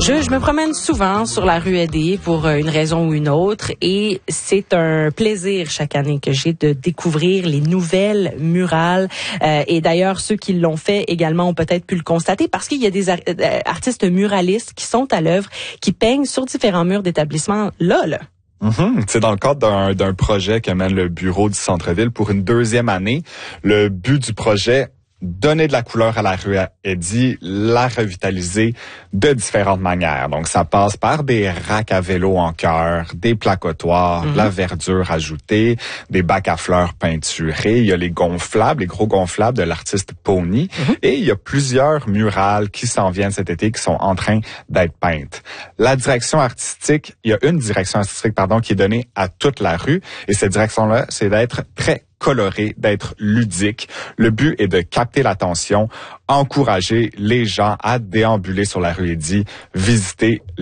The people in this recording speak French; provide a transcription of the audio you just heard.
Je me promène souvent sur la rue Eddy pour une raison ou une autre et c'est un plaisir chaque année que j'ai de découvrir les nouvelles murales. Et d'ailleurs, ceux qui l'ont fait également ont peut-être pu le constater parce qu'il y a des artistes muralistes qui sont à l'œuvre, qui peignent sur différents murs d'établissements là. C'est dans le cadre d'un projet que mène le bureau du centre-ville pour une 2e année. Le but du projet, donner de la couleur à la rue Eddy, la revitaliser de différentes manières. Donc, ça passe par des racks à vélo en cœur, des placotoires, de la verdure ajoutée, des bacs à fleurs peinturés. Il y a les gonflables, les gros gonflables de l'artiste Pony. Et il y a plusieurs murales qui s'en viennent cet été, qui sont en train d'être peintes. La direction artistique, il y a une direction artistique, qui est donnée à toute la rue. Et cette direction-là, c'est d'être très coloré, d'être ludique. Le but est de capter l'attention, encourager les gens à déambuler sur la rue Eddy, visiter